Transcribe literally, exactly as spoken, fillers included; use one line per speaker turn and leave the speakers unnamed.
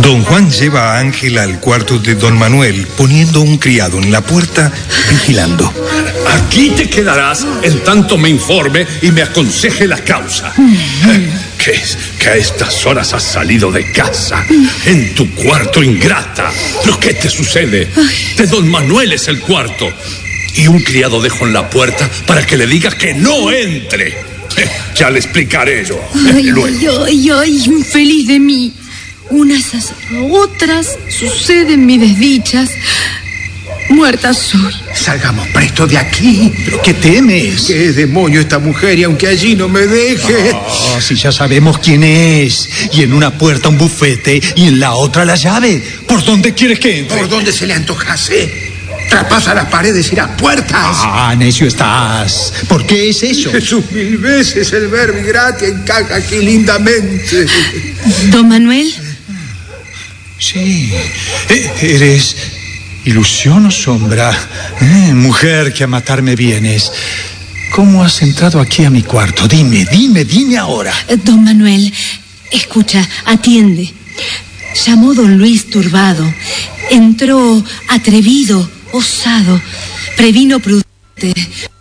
Don Juan lleva a Ángela al cuarto de don Manuel, poniendo un criado en la puerta, vigilando.
Aquí te quedarás en tanto me informe y me aconseje la causa. ¿Qué es? Que a estas horas has salido de casa, en tu cuarto, ingrata. ¿Pero qué te sucede? De don Manuel es el cuarto. Y un criado dejo en la puerta para que le diga que no entre. Eh, ya le explicaré yo.
Ay,
Luego.
ay, ay, infeliz de mí. Unas a otras suceden mis desdichas. Muerta soy.
Salgamos presto de aquí.
¿Pero qué temes?
¿Qué demonio esta mujer? Y aunque allí no me deje...
Oh, si ya sabemos quién es. Y en una puerta un bufete y en la otra la llave. ¿Por dónde quieres que entre?
¿Por dónde se le antojase? Traspasa las paredes y las puertas.
Ah, necio estás. ¿Por qué es eso?
Jesús, mil veces el verbo gratia encaja aquí lindamente.
¿Don Manuel?
Sí. Eh, ¿Eres ilusión o sombra? Eh, mujer que a matarme vienes. ¿Cómo has entrado aquí a mi cuarto? Dime, dime, dime ahora.
Don Manuel, escucha, atiende. Llamó don Luis turbado. Entró atrevido, osado. Previno prudente.